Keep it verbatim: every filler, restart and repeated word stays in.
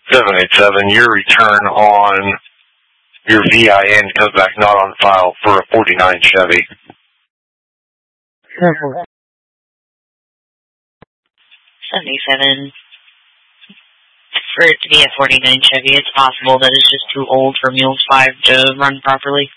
seven eight seven, your return on your V I N comes back not on file for a forty-nine Chevy. seventy-seven. For it to be a forty-nine Chevy, it's possible that it's just too old for Mules five to run properly.